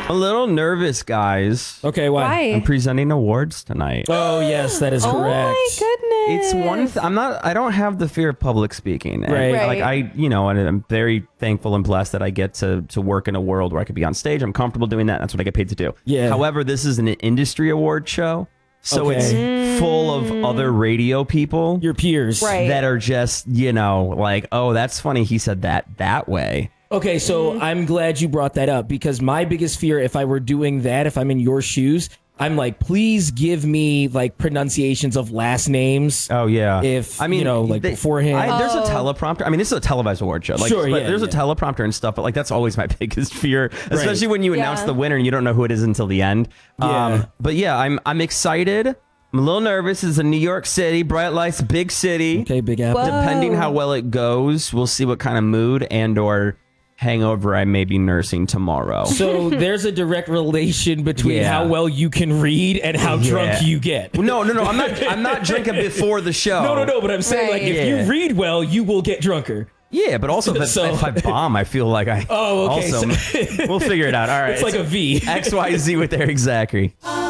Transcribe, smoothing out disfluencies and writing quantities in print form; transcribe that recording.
A little nervous, guys. Okay, why? I'm presenting awards tonight. Oh, yes, that is correct. Oh my goodness. It's one. I don't have the fear of public speaking. And, Right. Like and I'm very thankful and blessed that I get to work in a world where I could be on stage. I'm comfortable doing that. That's what I get paid to do. Yeah. However, this is an industry award show, so Okay. it's full of other radio people. Your peers. Right. That are just, like, oh, that's funny. He said that way. Okay, so I'm glad you brought that up because my biggest fear, if I were doing that, if I'm in your shoes, I'm like, please give me like pronunciations of last names. Oh yeah. If beforehand. There's a teleprompter. I mean, this is a televised award show. Like, Sure, but yeah, there's a yeah. teleprompter and stuff. But like, that's always my biggest fear, especially when you announce the winner and you don't know who it is until the end. Yeah. But yeah, I'm excited. I'm a little nervous. It's a New York City, bright lights, big city. Okay, Big Apple. Depending how well it goes, we'll see what kind of mood and or hangover I may be nursing tomorrow. So there's a direct relation between Yeah. how well you can read and how drunk you get. No. I'm not drinking before the show. No. But I'm saying, like, if you read well, you will get drunker. Yeah, but also if I bomb, I feel like I. Oh, okay. Also, we'll figure it out. All right, It's like a V. XYZ with Eric Zachary.